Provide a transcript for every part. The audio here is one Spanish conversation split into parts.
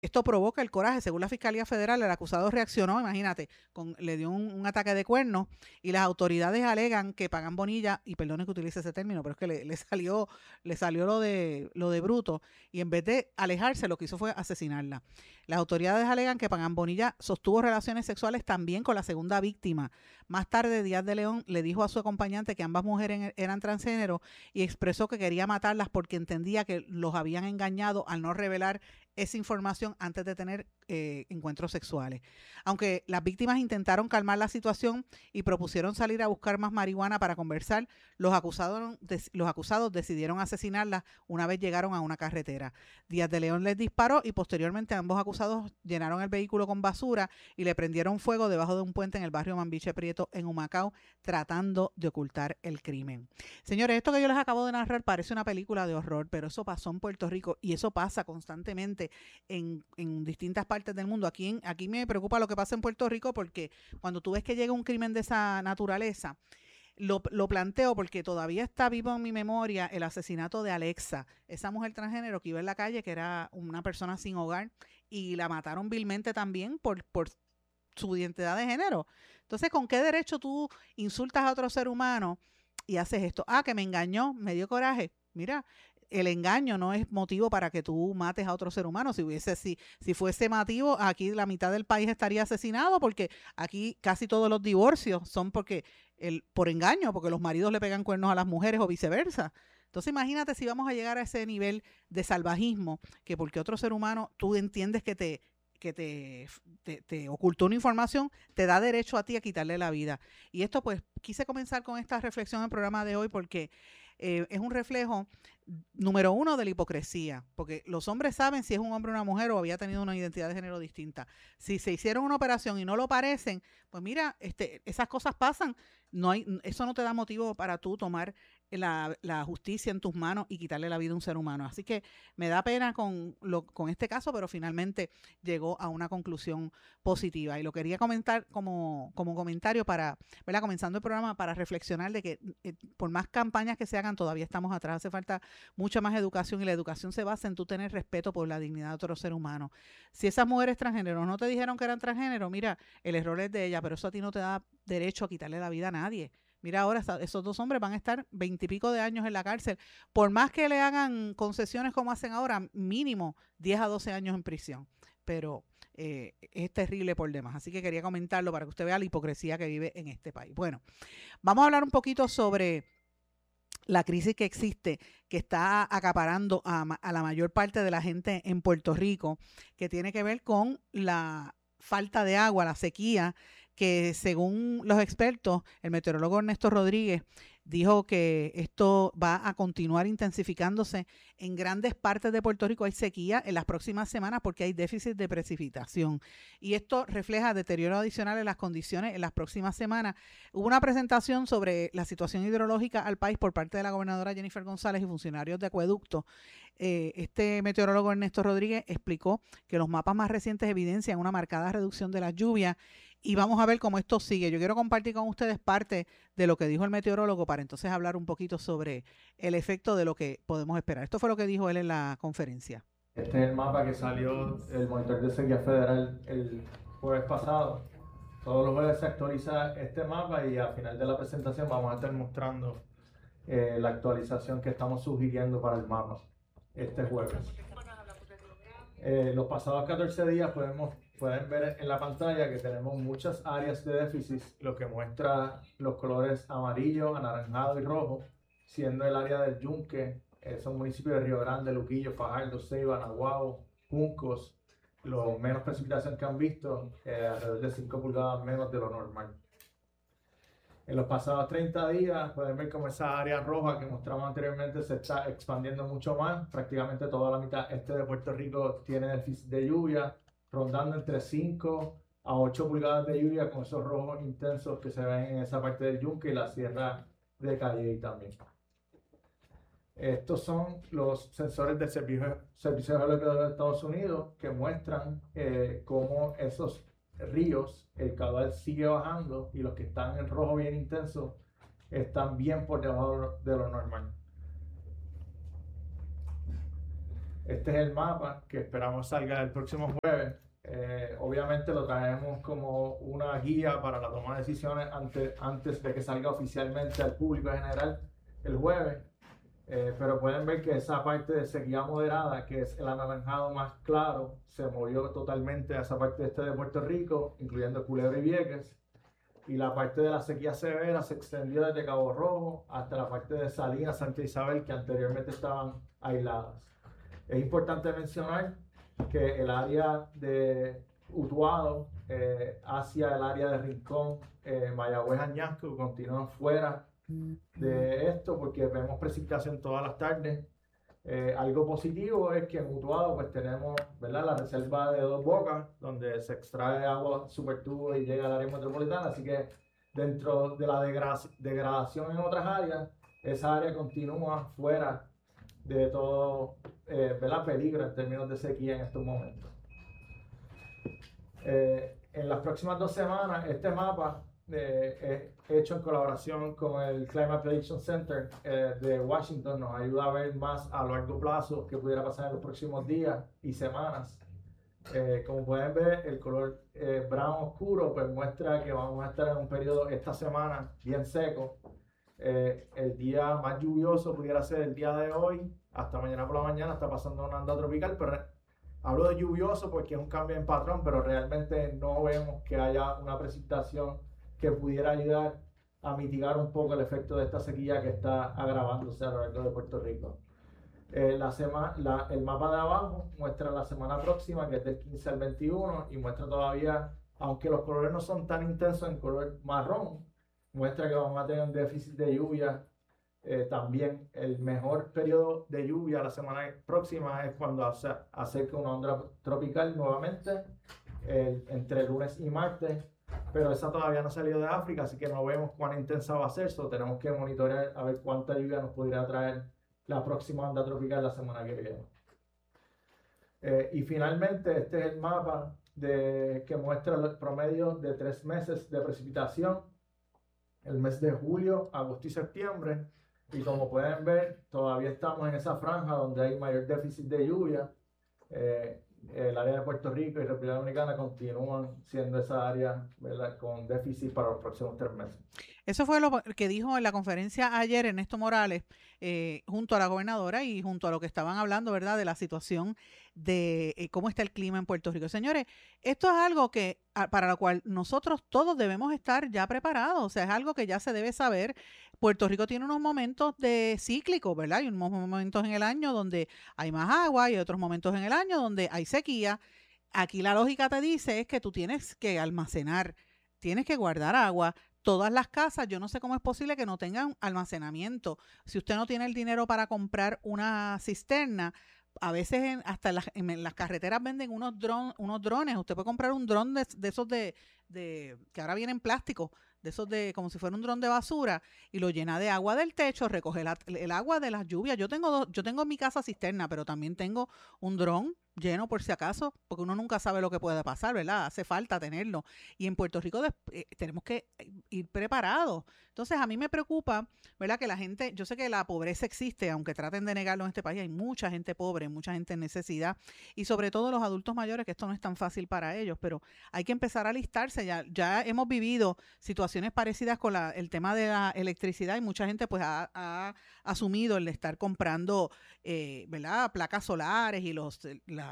Esto provoca el coraje. Según la Fiscalía Federal, el acusado reaccionó, imagínate, le dio un ataque de cuernos y las autoridades alegan que Pagán Bonilla, y perdone que utilice ese término, pero es que le salió lo de bruto, y en vez de alejarse, lo que hizo fue asesinarla. Las autoridades alegan que Pagán Bonilla sostuvo relaciones sexuales también con la segunda víctima. Más tarde, Díaz de León le dijo a su acompañante que ambas mujeres eran transgénero y expresó que quería matarlas porque entendía que los habían engañado al no revelar esa información antes de tener encuentros sexuales. Aunque las víctimas intentaron calmar la situación y propusieron salir a buscar más marihuana para conversar, los acusados decidieron asesinarla una vez llegaron a una carretera. Díaz de León les disparó y posteriormente ambos acusados llenaron el vehículo con basura y le prendieron fuego debajo de un puente en el barrio Mambiche Prieto en Humacao, tratando de ocultar el crimen. Señores, esto que yo les acabo de narrar parece una película de horror, pero eso pasó en Puerto Rico y eso pasa constantemente en distintas partes del mundo. Aquí me preocupa lo que pasa en Puerto Rico porque cuando tú ves que llega un crimen de esa naturaleza, lo planteo porque todavía está vivo en mi memoria el asesinato de Alexa, esa mujer transgénero que iba en la calle, que era una persona sin hogar, y la mataron vilmente también por su identidad de género. Entonces, ¿con qué derecho tú insultas a otro ser humano y haces esto? Ah, que me engañó, me dio coraje. Mira, el engaño no es motivo para que tú mates a otro ser humano. Si fuese motivo, aquí la mitad del país estaría asesinado, porque aquí casi todos los divorcios son por engaño, porque los maridos le pegan cuernos a las mujeres o viceversa. Entonces imagínate si vamos a llegar a ese nivel de salvajismo, que porque otro ser humano tú entiendes que te ocultó una información, te da derecho a ti a quitarle la vida. Y esto pues quise comenzar con esta reflexión en el programa de hoy porque es un reflejo, número uno, de la hipocresía, porque los hombres saben si es un hombre o una mujer o había tenido una identidad de género distinta. Si se hicieron una operación y no lo parecen, pues mira, esas cosas pasan. Eso no te da motivo para tú tomar la justicia en tus manos y quitarle la vida a un ser humano. Así que me da pena con este caso, pero finalmente llegó a una conclusión positiva. Y lo quería comentar como comentario para, ¿verdad? Comenzando el programa, para reflexionar de que por más campañas que se hagan, todavía estamos atrás. Hace falta mucha más educación y la educación se basa en tú tener respeto por la dignidad de otro ser humano. Si esas mujeres transgénero no te dijeron que eran transgénero, mira, el error es de ella, pero eso a ti no te da derecho a quitarle la vida a nadie. Mira, ahora esos dos hombres van a estar 20 y pico de años en la cárcel. Por más que le hagan concesiones como hacen ahora, mínimo 10 a 12 años en prisión. Pero es terrible por demás. Así que quería comentarlo para que usted vea la hipocresía que vive en este país. Bueno, vamos a hablar un poquito sobre la crisis que existe, que está acaparando a la mayor parte de la gente en Puerto Rico, que tiene que ver con la falta de agua, la sequía, que según los expertos, el meteorólogo Ernesto Rodríguez dijo que esto va a continuar intensificándose en grandes partes de Puerto Rico. Hay sequía en las próximas semanas porque hay déficit de precipitación y esto refleja deterioro adicional en las condiciones en las próximas semanas. Hubo una presentación sobre la situación hidrológica al país por parte de la gobernadora Jennifer González y funcionarios de acueducto. Este meteorólogo Ernesto Rodríguez explicó que los mapas más recientes evidencian una marcada reducción de las lluvias y vamos a ver cómo esto sigue. Yo quiero compartir con ustedes parte de lo que dijo el meteorólogo para entonces hablar un poquito sobre el efecto de lo que podemos esperar. Esto fue lo que dijo él en la conferencia. Este es el mapa que salió el monitor de sequía federal el jueves pasado. Todos los jueves se actualiza este mapa y al final de la presentación vamos a estar mostrando la actualización que estamos sugiriendo para el mapa este jueves. Los pasados 14 días pueden ver en la pantalla que tenemos muchas áreas de déficit, lo que muestra los colores amarillo, anaranjado y rojo, siendo el área del Yunque, son municipios de Río Grande, Luquillo, Fajardo, Ceiba, Naguabo, Juncos, los menos precipitación que han visto, alrededor de 5 pulgadas menos de lo normal. En los pasados 30 días pueden ver cómo esa área roja que mostramos anteriormente se está expandiendo mucho más. Prácticamente toda la mitad este de Puerto Rico tiene déficit de lluvia, rondando entre 5 a 8 pulgadas de lluvia con esos rojos intensos que se ven en esa parte del Yunque y la sierra de Calle también. Estos son los sensores del Servicio Geológico de Estados Unidos que muestran cómo esos ríos, el caudal sigue bajando y los que están en rojo bien intenso están bien por debajo de lo normal. Este es el mapa que esperamos salga el próximo jueves. Obviamente lo traemos como una guía para la toma de decisiones antes de que salga oficialmente al público en general el jueves. Pero pueden ver que esa parte de sequía moderada, que es el anaranjado más claro, se movió totalmente a esa parte este de Puerto Rico, incluyendo Culebra y Vieques. Y la parte de la sequía severa se extendió desde Cabo Rojo hasta la parte de Salinas, Santa Isabel, que anteriormente estaban aisladas. Es importante mencionar que el área de Utuado hacia el área de Rincón, Mayagüez, Añasco continúan fuera de esto porque vemos precipitación todas las tardes. Algo positivo es que en Utuado pues tenemos, ¿verdad?, la reserva de Dos Bocas, donde se extrae agua supertubo y llega al área metropolitana, así que dentro de la degradación en otras áreas, esa área continúa fuera de todo ¿verdad?, peligro en términos de sequía en estos momentos. En las próximas 2 semanas, este mapa es hecho en colaboración con el Climate Prediction Center de Washington. Nos ayuda a ver más a largo plazo qué pudiera pasar en los próximos días y semanas. Como pueden ver, el color brown oscuro pues muestra que vamos a estar en un periodo esta semana bien seco. El día más lluvioso pudiera ser el día de hoy, hasta mañana por la mañana está pasando una onda tropical, pero hablo de lluvioso porque es un cambio en patrón, pero realmente no vemos que haya una precipitación que pudiera ayudar a mitigar un poco el efecto de esta sequía que está agravándose a lo largo de Puerto Rico. El mapa de abajo muestra la semana próxima, que es del 15 al 21, y muestra todavía, aunque los colores no son tan intensos en color marrón, muestra que vamos a tener un déficit de lluvia. También el mejor periodo de lluvia la semana próxima es cuando acerca una onda tropical nuevamente entre lunes y martes, pero esa todavía no ha salido de África, así que no vemos cuán intensa va a ser. Tenemos que monitorear a ver cuánta lluvia nos podría traer la próxima onda tropical la semana que viene. Y finalmente este es el mapa que muestra los promedios de 3 meses de precipitación, el mes de julio, agosto y septiembre. Y como pueden ver, todavía estamos en esa franja donde hay mayor déficit de lluvia. El área de Puerto Rico y República Dominicana continúan siendo esa área, ¿verdad?, con déficit para los próximos 3 meses. Eso fue lo que dijo en la conferencia ayer Ernesto Morales, junto a la gobernadora y junto a lo que estaban hablando, ¿verdad?, de la situación de cómo está el clima en Puerto Rico. Señores, esto es algo para lo cual nosotros todos debemos estar ya preparados, o sea, es algo que ya se debe saber. Puerto Rico tiene unos momentos de cíclicos, ¿verdad? Hay unos momentos en el año donde hay más agua y otros momentos en el año donde hay sequía. Aquí la lógica te dice es que tú tienes que almacenar, tienes que guardar agua. Todas las casas, yo no sé cómo es posible que no tengan almacenamiento. Si usted no tiene el dinero para comprar una cisterna, a veces hasta en las carreteras venden unos drones. Usted puede comprar un dron de esos que ahora vienen plásticos, de esos como si fuera un dron de basura, y lo llena de agua del techo, recoge el agua de las lluvias. Yo tengo en mi casa cisterna, pero también tengo un dron lleno por si acaso, porque uno nunca sabe lo que puede pasar, ¿verdad? Hace falta tenerlo. Y en Puerto Rico tenemos que ir preparados. Entonces, a mí me preocupa, ¿verdad?, que la gente, yo sé que la pobreza existe, aunque traten de negarlo en este país, hay mucha gente pobre, mucha gente en necesidad, y sobre todo los adultos mayores, que esto no es tan fácil para ellos, pero hay que empezar a alistarse. Ya hemos vivido situaciones parecidas con el tema de la electricidad, y mucha gente pues ha asumido el de estar comprando, ¿verdad?, placas solares y los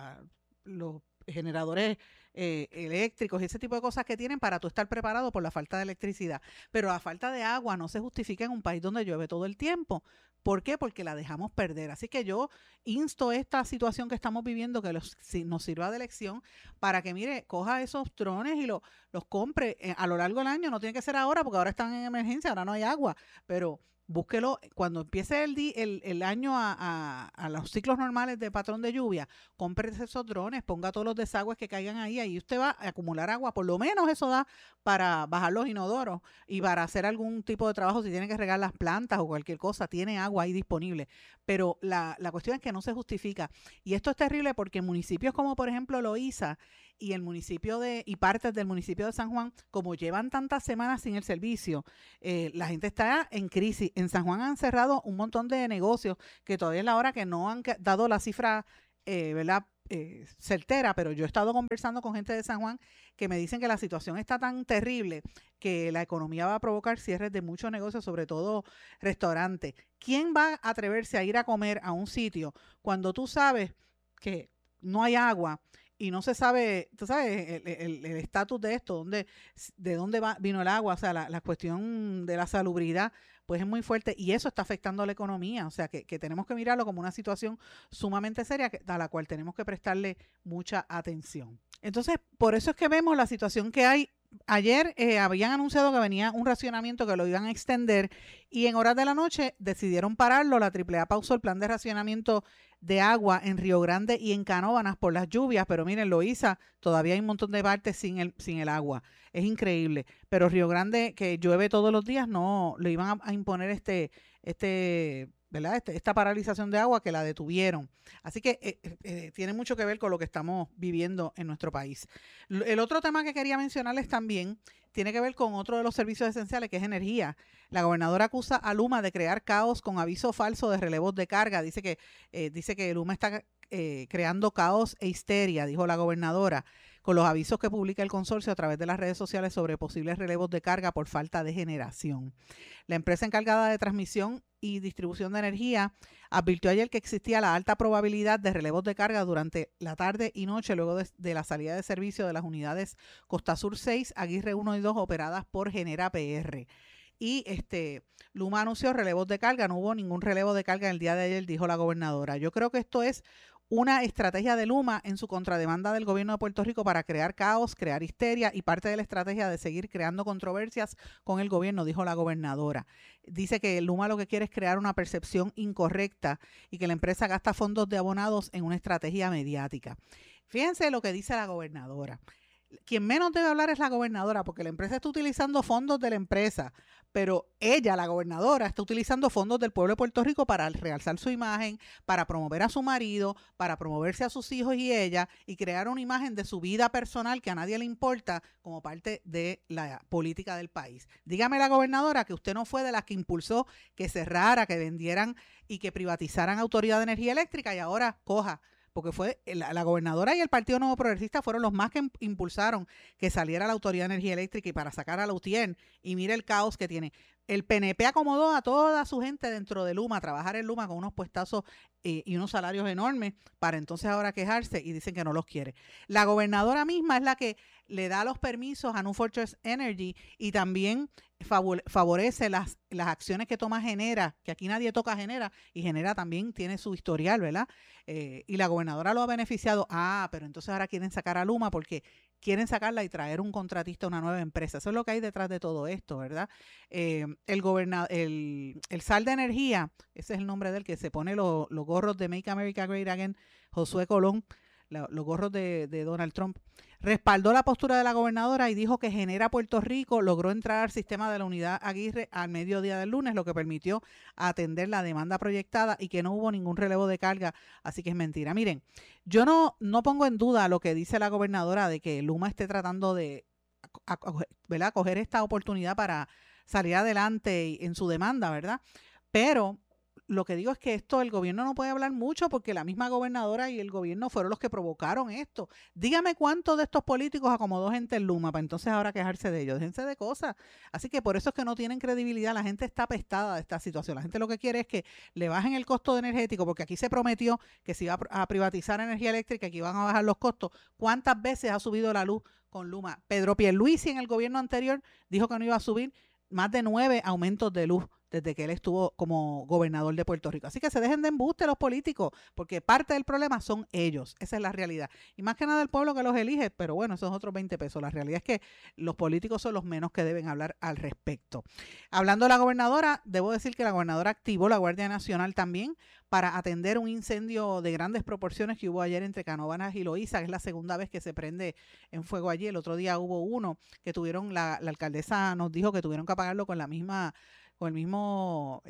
generadores eléctricos y ese tipo de cosas que tienen para tú estar preparado por la falta de electricidad. Pero la falta de agua no se justifica en un país donde llueve todo el tiempo. ¿Por qué? Porque la dejamos perder. Así que yo insto esta situación que estamos viviendo, que nos sirva de lección para que, mire, coja esos drones y los compre a lo largo del año. No tiene que ser ahora, porque ahora están en emergencia, ahora no hay agua, pero búsquelo cuando empiece el año a los ciclos normales de patrón de lluvia. Compre esos drones, ponga todos los desagües que caigan ahí usted va a acumular agua. Por lo menos eso da para bajar los inodoros y para hacer algún tipo de trabajo. Si tiene que regar las plantas o cualquier cosa, tiene agua ahí disponible. Pero la cuestión es que no se justifica. Y esto es terrible porque municipios como, por ejemplo, Loíza y y partes del municipio de San Juan, como llevan tantas semanas sin el servicio, la gente está en crisis. En San Juan han cerrado un montón de negocios que todavía es la hora que no han dado la cifra ¿verdad? Certera, pero yo he estado conversando con gente de San Juan que me dicen que la situación está tan terrible que la economía va a provocar cierres de muchos negocios, sobre todo restaurantes. ¿Quién va a atreverse a ir a comer a un sitio cuando tú sabes que no hay agua y no se sabe, tú sabes, el estatus de esto, de dónde vino el agua? O sea, la cuestión de la salubridad pues es muy fuerte y eso está afectando a la economía, o sea que tenemos que mirarlo como una situación sumamente seria a la cual tenemos que prestarle mucha atención. Entonces, por eso es que vemos la situación que hay. Ayer habían anunciado que venía un racionamiento que lo iban a extender y en horas de la noche decidieron pararlo. La AAA pausó el plan de racionamiento de agua en Río Grande y en Canóvanas por las lluvias, pero miren, Loíza, todavía hay un montón de partes sin el agua. Es increíble. Pero Río Grande, que llueve todos los días, no le iban a imponer ¿verdad? Esta paralización de agua que la detuvieron. Así que tiene mucho que ver con lo que estamos viviendo en nuestro país. El otro tema que quería mencionarles también tiene que ver con otro de los servicios esenciales, que es energía. La gobernadora acusa a Luma de crear caos con aviso falso de relevos de carga. Dice que Luma está creando caos e histeria, dijo la gobernadora, con los avisos que publica el consorcio a través de las redes sociales sobre posibles relevos de carga por falta de generación. La empresa encargada de transmisión y distribución de energía advirtió ayer que existía la alta probabilidad de relevos de carga durante la tarde y noche luego de la salida de servicio de las unidades Costa Sur 6, Aguirre 1 y 2 operadas por Genera PR. Y Luma anunció relevos de carga, no hubo ningún relevo de carga el día de ayer, dijo la gobernadora. Yo creo que esto es una estrategia de Luma en su contrademanda del gobierno de Puerto Rico para crear caos, crear histeria y parte de la estrategia de seguir creando controversias con el gobierno, dijo la gobernadora. Dice que Luma lo que quiere es crear una percepción incorrecta y que la empresa gasta fondos de abonados en una estrategia mediática. Fíjense lo que dice la gobernadora. Quien menos debe hablar es la gobernadora, porque la empresa está utilizando fondos de la empresa, pero ella, la gobernadora, está utilizando fondos del pueblo de Puerto Rico para realzar su imagen, para promover a su marido, para promoverse a sus hijos y ella, y crear una imagen de su vida personal que a nadie le importa como parte de la política del país. Dígame la gobernadora que usted no fue de las que impulsó que cerrara, que vendieran y que privatizaran Autoridad de Energía Eléctrica y ahora coja, porque fue la gobernadora y el Partido Nuevo Progresista fueron los más que impulsaron que saliera la Autoridad de Energía Eléctrica y para sacar a la UTIER, y mire el caos que tiene. El PNP acomodó a toda su gente dentro de Luma a trabajar en Luma con unos puestazos y unos salarios enormes para entonces ahora quejarse y dicen que no los quiere. La gobernadora misma es la que le da los permisos a New Fortress Energy y también favorece las acciones que toma Genera, que aquí nadie toca Genera, y Genera también tiene su historial, ¿verdad? Y la gobernadora lo ha beneficiado. Pero entonces ahora quieren sacar a Luma porque quieren sacarla y traer un contratista a una nueva empresa. Eso es lo que hay detrás de todo esto, ¿verdad? El SAL de Energía, ese es el nombre del que se pone los gorros de Make America Great Again, Josué Colón, los gorros de Donald Trump, respaldó la postura de la gobernadora y dijo que Genera Puerto Rico logró entrar al sistema de la unidad Aguirre al mediodía del lunes, lo que permitió atender la demanda proyectada y que no hubo ningún relevo de carga, así que es mentira. Miren, yo no pongo en duda lo que dice la gobernadora de que Luma esté tratando de ¿verdad? Coger esta oportunidad para salir adelante en su demanda, ¿verdad? Pero lo que digo es que el gobierno no puede hablar mucho porque la misma gobernadora y el gobierno fueron los que provocaron esto. Dígame cuántos de estos políticos acomodó gente en Luma para entonces ahora quejarse de ellos. Déjense de cosas. Así que por eso es que no tienen credibilidad. La gente está apestada de esta situación. La gente lo que quiere es que le bajen el costo energético porque aquí se prometió que se iba a privatizar energía eléctrica y que iban a bajar los costos. ¿Cuántas veces ha subido la luz con Luma? Pedro Pierluisi en el gobierno anterior dijo que no iba a subir más de 9 aumentos de luz desde que él estuvo como gobernador de Puerto Rico. Así que se dejen de embuste los políticos, porque parte del problema son ellos. Esa es la realidad. Y más que nada el pueblo que los elige, pero bueno, esos otros 20 pesos. La realidad es que los políticos son los menos que deben hablar al respecto. Hablando de la gobernadora, debo decir que la gobernadora activó la Guardia Nacional también para atender un incendio de grandes proporciones que hubo ayer entre Canóvanas y Loíza, que es la segunda vez que se prende en fuego allí. El otro día hubo uno que tuvieron, la alcaldesa nos dijo que tuvieron que apagarlo con el mismo,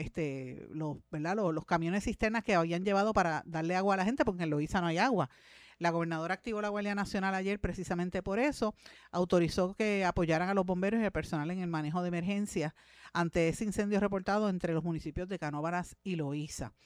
los camiones cisternas que habían llevado para darle agua a la gente, porque en Loíza no hay agua. La gobernadora activó la Guardia Nacional ayer precisamente por eso, autorizó que apoyaran a los bomberos y al personal en el manejo de emergencias ante ese incendio reportado entre los municipios de Canóvanas y Loíza.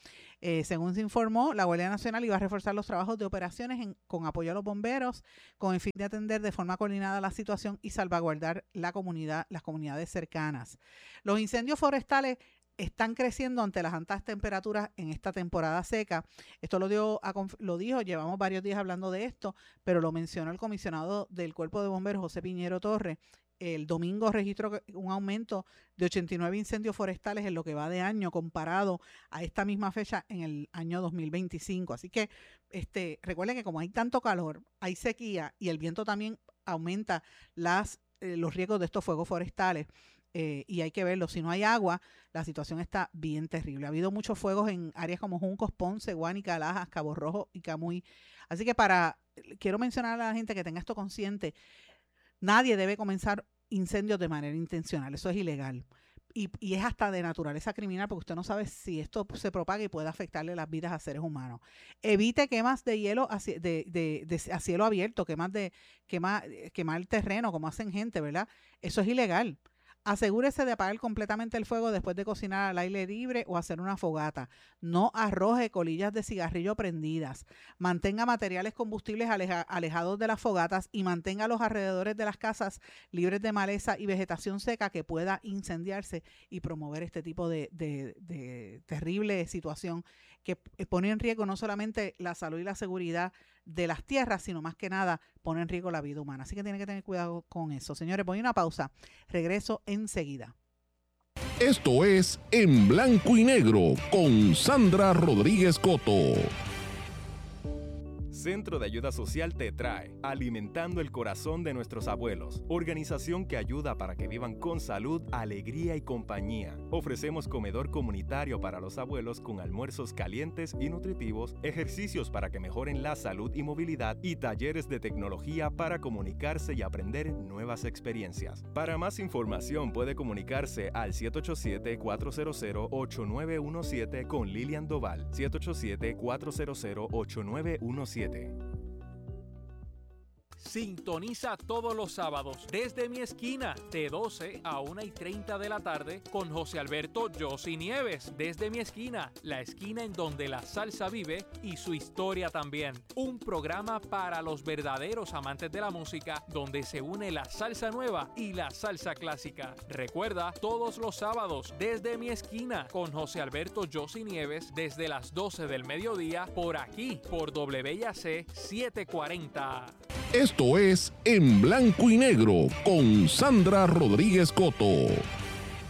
Según se informó, la Guardia Nacional iba a reforzar los trabajos de operaciones con apoyo a los bomberos, con el fin de atender de forma coordinada la situación y salvaguardar las comunidades cercanas. Los incendios forestales están creciendo ante las altas temperaturas en esta temporada seca. Esto lo dijo, llevamos varios días hablando de esto, pero lo mencionó el comisionado del Cuerpo de Bomberos, José Piñero Torres. El domingo registró un aumento de 89 incendios forestales en lo que va de año comparado a esta misma fecha en el año 2025. Así que recuerden que como hay tanto calor, hay sequía y el viento también aumenta los riesgos de estos fuegos forestales. Y hay que verlo, si no hay agua, la situación está bien terrible. Ha habido muchos fuegos en áreas como Juncos, Ponce, Guánica, Lajas, Cabo Rojo y Camuy. Así que quiero mencionar a la gente que tenga esto consciente. Nadie debe comenzar incendios de manera intencional, eso es ilegal. Y es hasta de naturaleza criminal porque usted no sabe si esto se propaga y puede afectarle las vidas a seres humanos. Evite quemas de hielo a cielo abierto, quemar el terreno como hacen gente, ¿verdad? Eso es ilegal. Asegúrese de apagar completamente el fuego después de cocinar al aire libre o hacer una fogata. No arroje colillas de cigarrillo prendidas. Mantenga materiales combustibles alejados de las fogatas y mantenga los alrededores de las casas libres de maleza y vegetación seca que pueda incendiarse y promover este tipo de terrible situación que pone en riesgo no solamente la salud y la seguridad de las tierras, sino más que nada pone en riesgo la vida humana. Así que tienen que tener cuidado con eso. Señores, voy a una pausa. Regreso enseguida. Esto es En Blanco y Negro con Sandra Rodríguez Coto. Centro de Ayuda Social te trae Alimentando el Corazón de Nuestros Abuelos, organización que ayuda para que vivan con salud, alegría y compañía. Ofrecemos comedor comunitario para los abuelos con almuerzos calientes y nutritivos, ejercicios para que mejoren la salud y movilidad y talleres de tecnología para comunicarse y aprender nuevas experiencias. Para más información puede comunicarse al 787-400-8917 con Lilian Doval, 787-400-8917. Sintoniza todos los sábados desde mi esquina de 12 a 1:30 de la tarde con José Alberto Yossi Nieves. Desde mi esquina, la esquina en donde la salsa vive y su historia también. Un programa para los verdaderos amantes de la música donde se une la salsa nueva y la salsa clásica. Recuerda, todos los sábados desde mi esquina con José Alberto Yossi Nieves desde las 12 del mediodía por aquí, por WYAC 740. Esto es En Blanco y Negro con Sandra Rodríguez Coto.